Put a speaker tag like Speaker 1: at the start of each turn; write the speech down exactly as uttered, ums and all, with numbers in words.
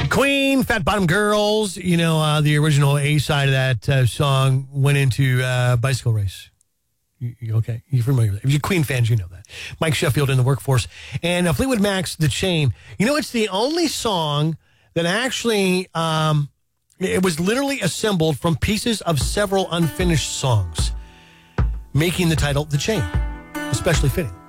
Speaker 1: Queen, Fat Bottom Girls. You know, uh, the original A side of that uh, song went into uh, Bicycle Race. You, you, okay, you're familiar with that. If you're Queen fans, you know that. Mike Sheffield in the Workforce. And uh, Fleetwood Mac's The Chain. You know, it's the only song that actually, um, it was literally assembled from pieces of several unfinished songs, making the title The Chain, especially fitting.